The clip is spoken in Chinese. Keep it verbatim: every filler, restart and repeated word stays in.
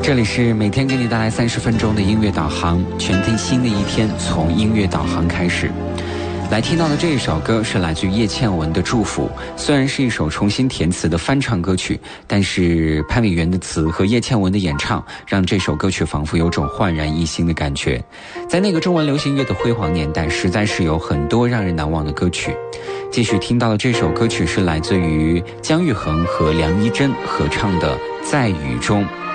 这里是每天给你带来三十分钟的音乐导航，全天新的一天从音乐导航开始。来听到的这一首歌是来自于叶倩文的《祝福》，虽然是一首重新填词的翻唱歌曲，但是潘伟源的词和叶倩文的演唱让这首歌曲仿佛有种焕然一新的感觉。在那个中文流行乐的辉煌年代，实在是有很多让人难忘的歌曲。继续听到的这首歌曲是来自于姜育恒和梁一珍合唱的《在雨中》。